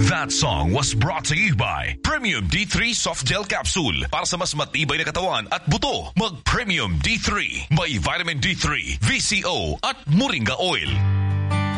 That song was brought to you by Premium D3 Soft Gel Capsule. Para sa mas matibay na katawan at buto, mag Premium D3. May vitamin D3, VCO at Moringa Oil.